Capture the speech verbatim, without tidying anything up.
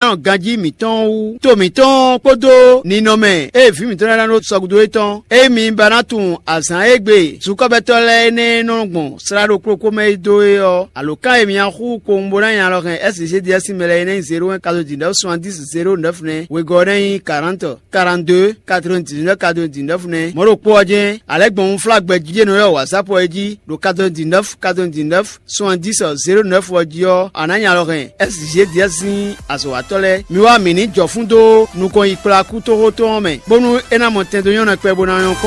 kan ganji mi ton ou to mi ton podo ni nome e fi mi ton la no sogudo eton e mi banatun asan egbe suko betole ne nongbon srado kroko me do e o aloka e mi anhu ko mbona yan lo kan S G D S mele ne zéro un quatre-vingt-dix-neuf soixante-dix zéro neuf ne we goren quarante quarante-deux quatre-vingt-dix-neuf quatre-vingt-dix-neuf ne moro po ojen alegbon flag gbe jije no yo WhatsApp oji do quatre-vingt-dix-neuf quatre-vingt-dix-neuf soixante-dix zéro neuf ojo ananya lo kan S G D S aso atole mi wa mi ni jofundo nu ko ipla ku to to me bonu ena monten do yon pe bona yon